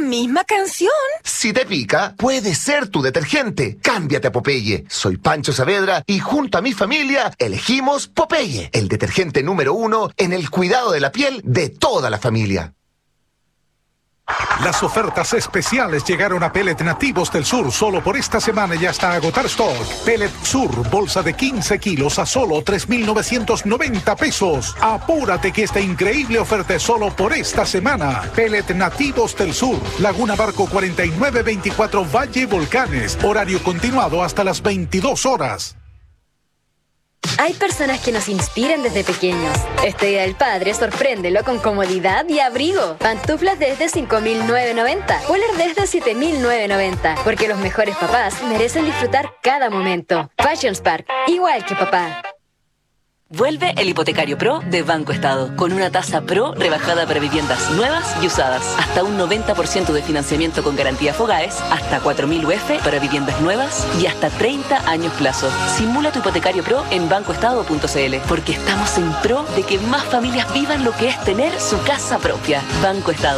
misma canción. Si te pica, puede ser tu detergente. Cámbiate a Popeye. Soy Pancho Saavedra y junto a mi familia elegimos Popeye, el detergente número 1 en el cuidado de la piel de toda la familia. Las ofertas especiales llegaron a Pellet Nativos del Sur solo por esta semana y hasta agotar stock. Pellet Sur, bolsa de 15 kilos a solo 3,990 pesos. Apúrate que esta increíble oferta es solo por esta semana. Pellet Nativos del Sur, Laguna Barco 4924 Valle Volcanes. Horario continuado hasta las 22 horas. Hay personas que nos inspiran desde pequeños. Este Día del Padre, sorpréndelo con comodidad y abrigo. Pantuflas desde 5,990. Polar desde 7,990. Porque los mejores papás merecen disfrutar cada momento. Fashion Spark, igual que papá. Vuelve el Hipotecario Pro de Banco Estado, con una tasa pro rebajada para viviendas nuevas y usadas. Hasta un 90% de financiamiento con garantía Fogaes, hasta 4.000 UF para viviendas nuevas y hasta 30 años plazo. Simula tu Hipotecario Pro en bancoestado.cl, porque estamos en pro de que más familias vivan lo que es tener su casa propia. Banco Estado.